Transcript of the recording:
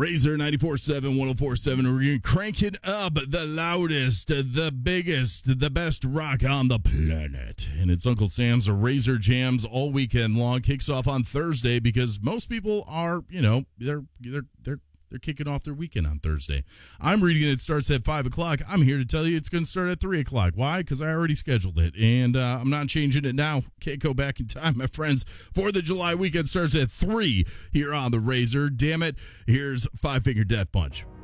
Razor 94.7, 104.7. We're going to crank it up the loudest, the biggest, the best rock on the planet. And it's Uncle Sam's Razor Jams all weekend long. Kicks off on Thursday because most people are, they're kicking off their weekend on Thursday. I'm reading it starts at 5 o'clock. I'm here to tell you it's going to start at 3 o'clock. Why? Because I already scheduled it, and I'm not changing it now. Can't go back in time, my friends. 4th of July weekend starts at 3 here on the Razor. Damn it. Here's Five Finger Death Punch.